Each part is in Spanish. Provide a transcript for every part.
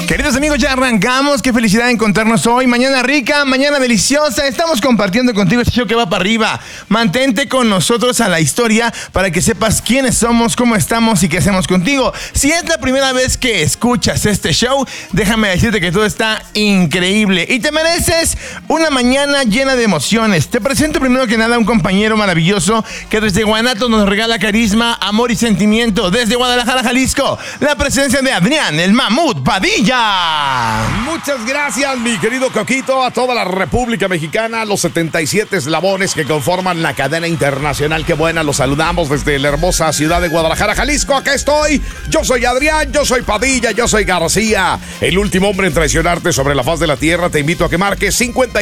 Queridos amigos, ya arrancamos. Qué felicidad encontrarnos hoy. Mañana rica, mañana deliciosa. Estamos compartiendo contigo este show que va para arriba. Mantente con nosotros a la historia para que sepas quiénes somos, cómo estamos y qué hacemos contigo. Si es la primera vez que escuchas este show, déjame decirte que todo está increíble y te mereces una mañana llena de emociones. Te presento primero que nada a un compañero maravilloso que desde Guanatos nos regala carisma, amor y sentimiento. Desde Guadalajara, Jalisco, la presencia de Adrián, el Mamut Padilla. Muchas gracias, mi querido Coquito, a toda la República Mexicana, los 77 eslabones que conforman la cadena internacional. Qué buena, los saludamos desde la hermosa ciudad de Guadalajara, Jalisco. Acá estoy, yo soy Adrián, yo soy Padilla, yo soy García, el último hombre en traicionarte sobre la faz de la tierra. Te invito a que marques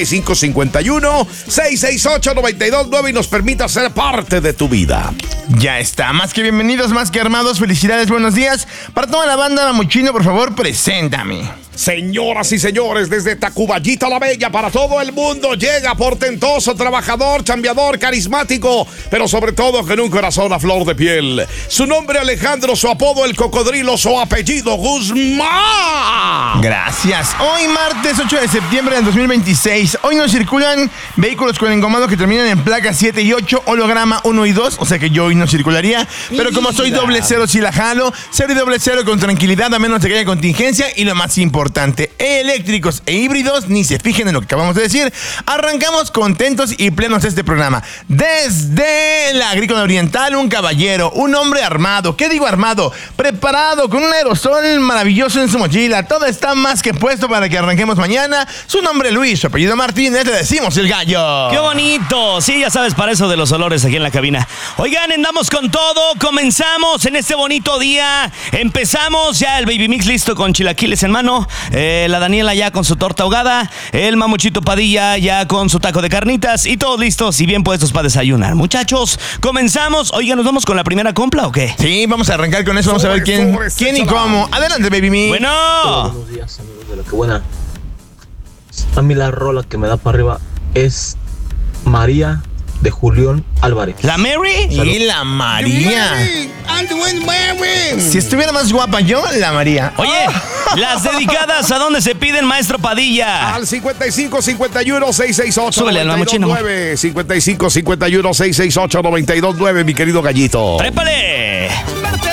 5551-668-929 y nos permita ser parte de tu vida. Ya está, más que bienvenidos, más que armados. Felicidades, buenos días. Para toda la banda Mamuchino, por favor, preséntame. Señoras y señores, desde Tacuballita la Bella para todo el mundo llega portentoso, trabajador, chambeador, carismático, pero sobre todo con un corazón a flor de piel. Su nombre Alejandro, su apodo el Cocodrilo, su apellido Guzmán. Gracias. Hoy martes 8 de septiembre del 2026. Hoy no circulan vehículos con engomado que terminan en placas 7 y 8, holograma 1 y 2, o sea que yo hoy no circularía, pero como soy doble cero sí la jalo, 0 y doble cero con tranquilidad a menos de que haya contingencia y lo más importante, eléctricos e híbridos, ni se fijen en lo que acabamos de decir. Arrancamos contentos y plenos de este programa. Desde la Agrícola Oriental, un caballero, un hombre armado, ¿qué digo armado? Preparado, con un aerosol maravilloso en su mochila. Todo está más que puesto para que arranquemos mañana. Su nombre Luis, su apellido Martínez, le decimos el gallo. ¡Qué bonito! Sí, ya sabes, para eso de los olores aquí en la cabina. Oigan, andamos con todo, comenzamos en este bonito día. Empezamos ya el Baby Mix listo con chilaquiles en mano. La Daniela ya con su torta ahogada, el Mamuchito Padilla ya con su taco de carnitas y todos listos y bien puestos para desayunar. Muchachos, comenzamos. Oigan, ¿nos vamos con la primera compra o qué? Sí, vamos a arrancar con eso, vamos a ver quién y cómo. Adelante, Baby Me. Bueno. Buenos días, amigos de La Que Buena. A mí la rola que me da para arriba es María de Julián Álvarez. ¿La Mary? Y la María. Si estuviera más guapa yo, la María. Oye, las dedicadas, ¿a dónde se piden, maestro Padilla? Al 5551-668-929. Súbele al Mamuchino. 5551-668-929, mi querido gallito. ¡Trépale!